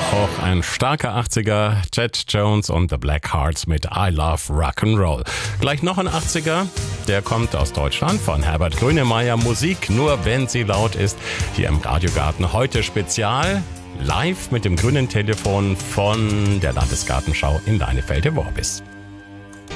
Auch ein starker 80er, Jet Jones und The Black Hearts mit I Love Rock'n'Roll. Gleich noch ein 80er, der kommt aus Deutschland von Herbert Grönemeyer. Musik nur, wenn sie laut ist. Hier im Radiogarten heute spezial. Live mit dem grünen Telefon von der Landesgartenschau in Leinefelde-Worbis.